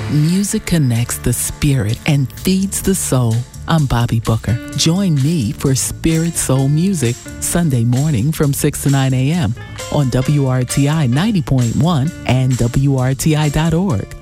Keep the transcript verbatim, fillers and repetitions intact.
Music connects the spirit and feeds the soul. I'm Bobby Booker. Join me for Spirit Soul Music, Sunday morning from six to nine a.m. on W R T I ninety point one and W R T I dot org.